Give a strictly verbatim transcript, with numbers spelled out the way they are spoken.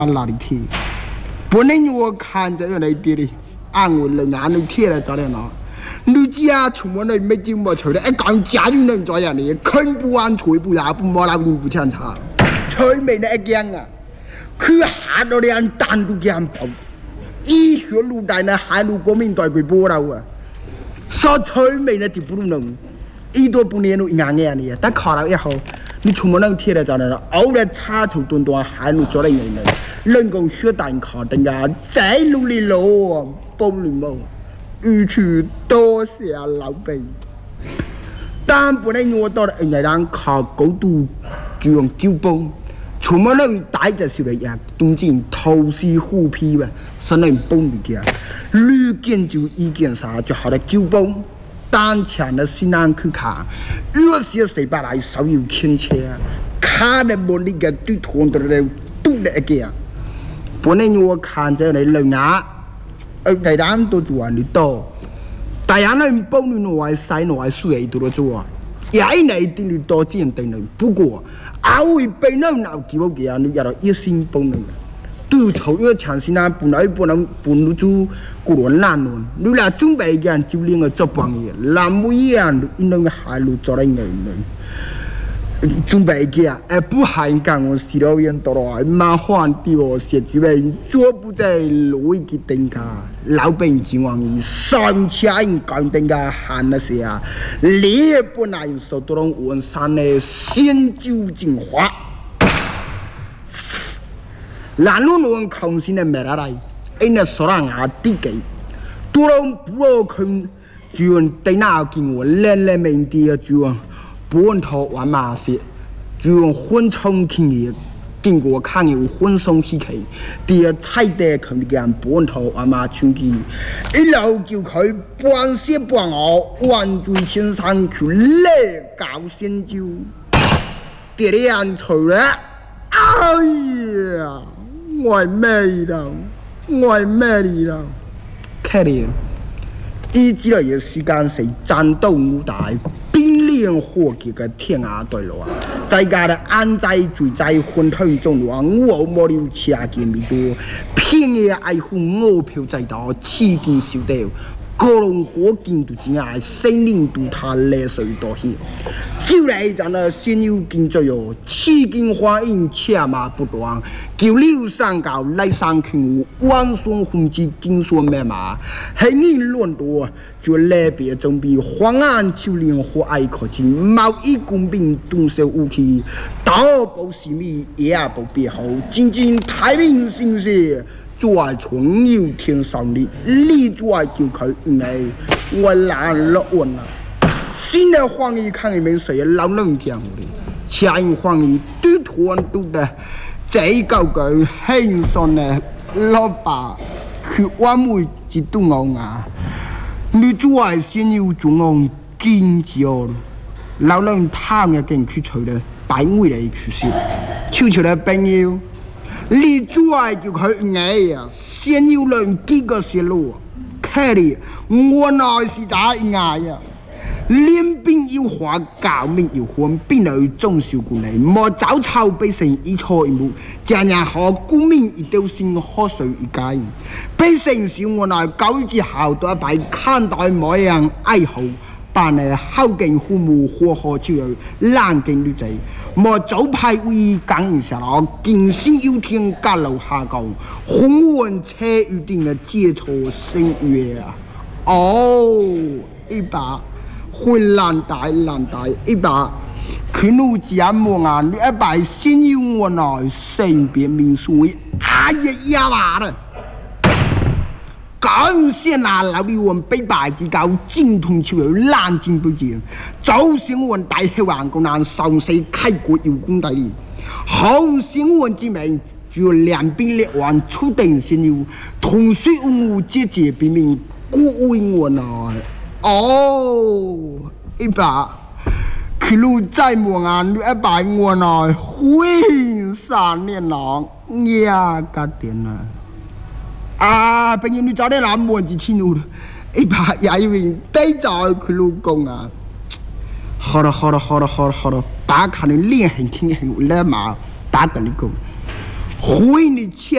哪里去？不能我看着原来地里，按我人家你贴了咋的呢？你家出门来没进没出来，哎，讲家里人咋样的？肯不安吹不呀，不摸那边不强查，吹没那讲啊，去下到连单独讲包，医学路带那海路国民党会播了啊，说吹没那就不能，一多不年路硬硬的，但考了以后。你出门能贴的咋的？偶尔插头端端海路做了人人，能够学单考的呀，再努力喽，不努力，欲去多谢老辈。但不能我到了人家让考高度就用九崩，出门能带着小的呀，东进头西虎皮吧，是能崩的个，绿件就一件啥就好了九崩。当前的西南去看，有些谁把来稍有欠缺，看的不那个对头的来都那个，不能我看着来人啊，呃，大家都做完的多，大家能帮你挪来塞挪来水都做啊，也那一定的多见等人，不过阿伟被人闹给我给啊，你要到一心帮人。对头要强西南不能不能不能做古人难弄，你俩准备间就连个做帮嘢，那么一样你能海路做来人人，准备间哎不还干我洗了人多了，麻烦的哦，写准备做不在路一个等下，老百姓往伊上千人干等下喊那些啊，你不能说多人文山的先酒精化。南路路空心的没来，哎那说了啊地给，多人不要空，就用对那给我来来面的就用本土玩马些，就用混充听的，经过看有混松起起，第二菜的空的间本土玩马手机，一路就佢半些半熬，万水千山去来搞先酒，第二除了，哎呀！我美了，我美了，可怜。一直来嘅時間是戰鬥武大，冰煉火嘅嘅天涯對路啊！再加的安在最在混沌中王，我冇了車嘅咪做，偏嘅愛護我票制度，刺激小掉。各種火見到之外，生靈到他淚水多些。就嚟就那先有經濟喲，刺激花影切馬不斷，叫劉三教來上群，萬雙紅旗經說咩嘛？係你亂多，就來別準備黃眼秋蓮和愛可親，貿易工兵動手武器，刀不是米也不別好，真正太平盛世。做從有天上的，你做就佢哎，我懶了完了。新的皇帝看你們誰老能聽的，前皇帝對團都的，這個個輕鬆的老爸，佢我妹只都我啊，你做先要做我堅持哦，老能貪嘅勁去除的，擺我嚟去說，悄悄的朋友。你做愛就佢愛呀，先有人幾個泄露，看你我那是咋愛呀？練兵要花，教命要換，邊度總受過嚟？莫找臭百姓一錯一無，這樣好官民一條心喝水一解。百姓小我那教之後都一擺看待某樣愛好，但係後勁父母火火超有冷勁女仔。莫早派為講下啦，見先要聽家樓下講，紅雲車預定嘅接錯聲樂啊！哦，一把會爛大爛大一把，佢路家莫眼，你一把先要我來性別民俗，哎呀呀嘛的！講先啦，老李我北白之教精通潮流冷靜不見，早先我大希望公難上世開國有功大利，後先我之名就兩邊列王出定先有，同水無節節別名古為我來，哦一把佢路在莫眼一把我來會三年郎呀個點啊！啊！朋友，你早點諗我之前路，一把也以為得在佢老公啊！好了好了好了好了好了，把看你臉很挺很來嘛，打跟你講，回你錢。